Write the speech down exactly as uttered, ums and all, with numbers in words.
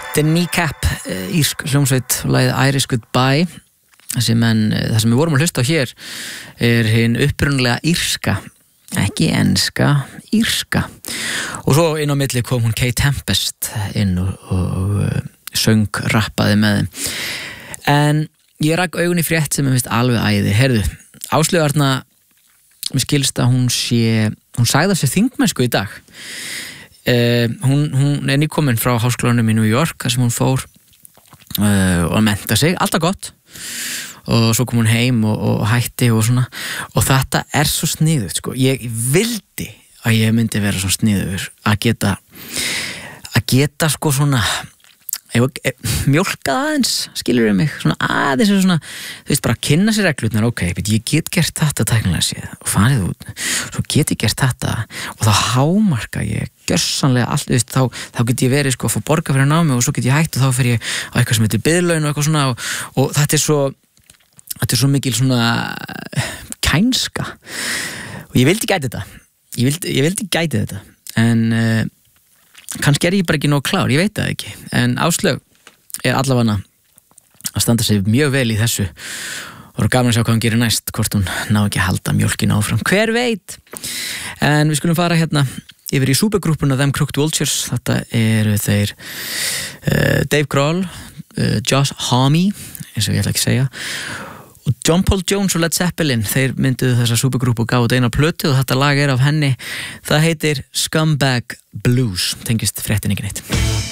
The Kneecap, írsk hljómsveit, lagið Irish Goodbye. Þessi menn, það sem við vorum að hlusta á hér er hinn upprunalega írska, ekki enska, írska. Og svo inn á milli kom hún Kay Tempest inn og, og söng, rappaði með þeim. En ég rak augun í frétt sem ég finnst alveg æði. Heyrðu, Áslaug Arna, mér skilst að hún sé, hún sagði að sé þingmennsku í dag. Uh, hún, hún er nýkomin frá háskólanum í New York þar sem hún fór uh, og mennta sig, alltaf gott og svo kom hún heim og, og hætti og svona og þetta er svo sniðugt sko. Ég vildi að ég myndi vera svo sniður að geta að geta sko svona mjólkað aðeins, skilur mig svona aðeins er svona, þú veist, bara kynna sér reglurnar, ok, ég get gert þetta tæknilega séð og farið út svo get ég gert þetta og þá hámarka ég gjörsamlega allt, þú veist, þá, þá get ég verið sko að fá borga fyrir námi og svo get ég hægt og þá fer ég á eitthvað sem heitir biðlaun og eitthvað svona og, og þetta er svo þetta er svo mikil svona kænska og ég vildi gæti þetta ég vildi, ég vildi gæti þetta en uh, kannski er ég bara ekki nóg klár, ég veit það ekki en Áslaug er allavega að standa sig mjög vel í þessu og er gaman að sjá hvað hún gerir næst hvort hún ná ekki að halda mjólkina áfram hver veit, en við skulum fara hérna yfir í supergrúppuna Them Crooked Vultures, þetta eru þeir uh, Dave Grohl uh, Josh Homme eins og ég ætla ekki að segja og John Paul Jones og Led Zeppelin, þeir mynduðu þessa supergrúpu og gáðu eina plötu og þetta lag er af henni, það heitir Scumbag Blues, tengist fréttin ekki neitt.